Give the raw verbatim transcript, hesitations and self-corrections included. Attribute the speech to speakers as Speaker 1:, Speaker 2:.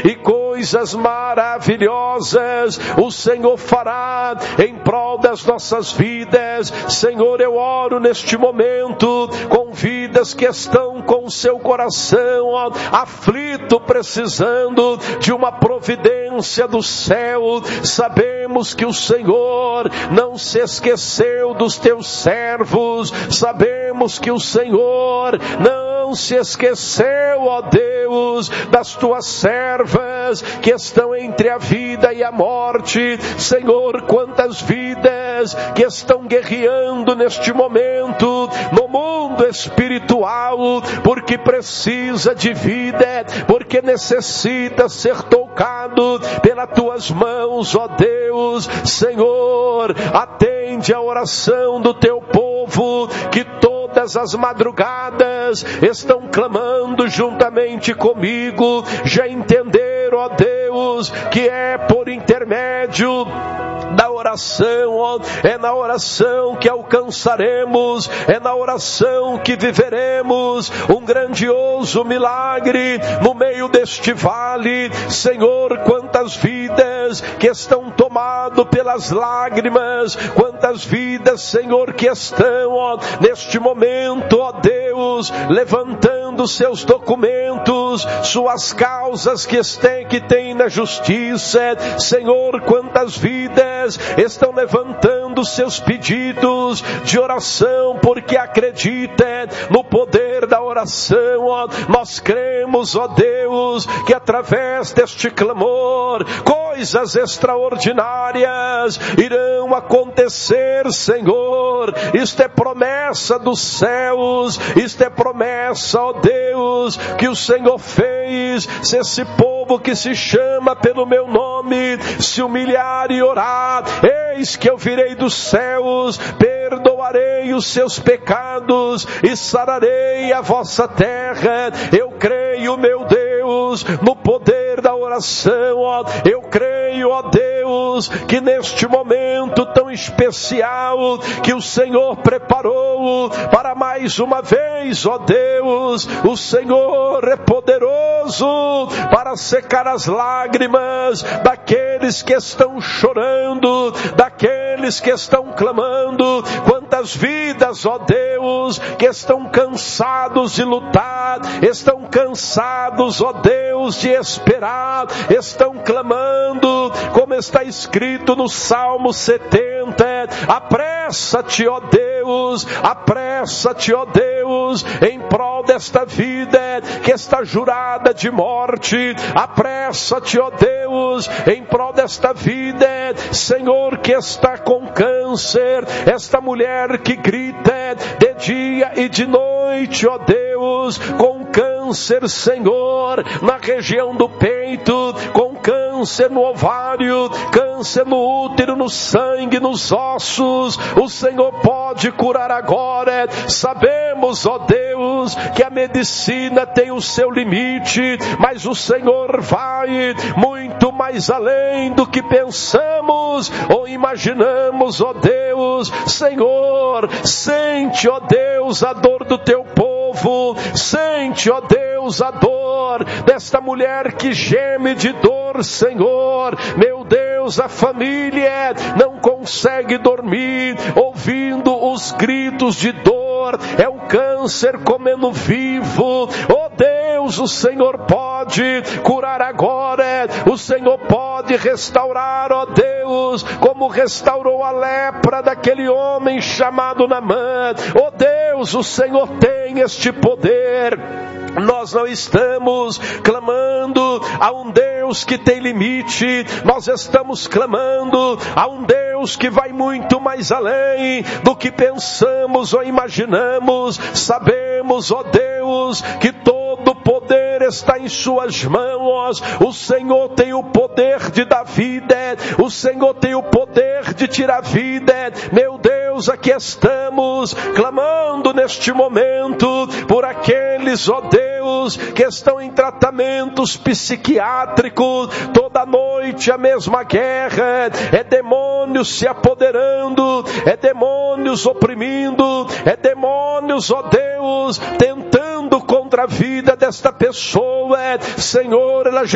Speaker 1: e coisas maravilhosas o Senhor fará em prol das nossas vidas. Senhor, eu oro neste momento com vidas que estão com o seu coração ó, aflito, precisando de uma providência do céu. Sabemos que o Senhor não se esqueceu dos teus servos, sabemos que o Senhor não se esqueceu, ó Deus, das tuas servas que estão entre a vida e a morte. Senhor, quantas vidas que estão guerreando neste momento no mundo espiritual, porque precisa de vida, porque necessita ser tocado pelas tuas mãos, ó Deus. Senhor, atende a oração do teu povo, que todas as madrugadas estão clamando juntamente comigo, já entenderam, ó Deus, que é por intermédio da oração, ó, é na oração que alcançaremos, é na oração que viveremos um grandioso milagre no meio deste vale. Senhor, quantas vidas que estão tomadas pelas lágrimas, quantas vidas, Senhor, que estão ó, neste momento, ó Deus, levantando seus documentos, suas causas que têm que tem na justiça. Senhor, quantas vidas estão levantando seus pedidos de oração, porque acreditam no poder da oração. Ó, nós cremos, ó Deus, que através deste clamor, coisas extraordinárias irão acontecer, Senhor. Isto é promessa dos céus, isto é promessa, ó Deus, que o Senhor fez. Se esse povo que se chama pelo meu nome se humilhar e orar, eis que eu virei dos céus, perdoarei os seus pecados e sararei a vossa terra. Eu creio, meu Deus, no poder da oração. Ó. Eu creio, ó Deus, que neste momento tão especial que o Senhor preparou para mais uma vez, ó Deus, o Senhor é poderoso para secar as lágrimas daqueles que estão chorando, daqueles que estão clamando. Quantas vidas, ó Deus, que estão cansados de lutar, estão cansados, ó Deus, de esperar, estão clamando, como está escrito no Salmo setenta, apressa-te, ó Deus, apressa-te, ó Deus, em prol desta vida que está jurada de morte, apressa-te, ó Deus, em prol desta vida, Senhor, que está com câncer, esta mulher que grita de dia e de noite, ó Deus, com câncer, Senhor, na região do peito, com câncer no ovário, câncer no útero, no sangue, nos ossos, o Senhor pode curar agora. Sabemos, ó Deus, que a medicina tem o seu limite, mas o Senhor vai muito mais além do que pensamos ou imaginamos, ó Deus. Senhor, sente, ó Deus, a dor do teu povo, sente, ó Deus, a dor desta mulher que geme de dor, Senhor. Meu Deus, a família não consegue dormir ouvindo os gritos de dor, é o câncer comendo vivo. Oh Deus, o Senhor pode curar agora, o Senhor pode restaurar, ó Deus, como restaurou a lepra daquele homem chamado Naamã. Oh Deus, o Senhor tem este poder. Nós não estamos clamando a um Deus que tem limite, nós estamos clamando a um Deus que vai muito mais além do que pensamos ou imaginamos. Sabemos, ó Deus, que todo poder está em suas mãos. O Senhor tem o poder de dar vida, o Senhor tem o poder de tirar vida. Meu Deus, aqui estamos clamando neste momento por aqueles, ó Deus, que estão em tratamentos psiquiátricos. Toda noite a mesma guerra, é demônios se apoderando, é demônios oprimindo, é demônios, ó Deus, tentando contra a vida desta pessoa. Senhor, ela já